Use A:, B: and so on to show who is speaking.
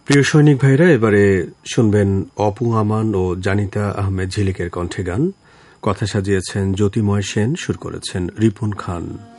A: প্রিয় সৈনিক ভাইরা, এবারে শুনবেন অপু আমান ও জানিতা আহমেদ ঝিলিকের কণ্ঠে গান। কথা সাজিয়েছেন জ্যোতিময় সেন, সুর করেছেন রিপুন খান।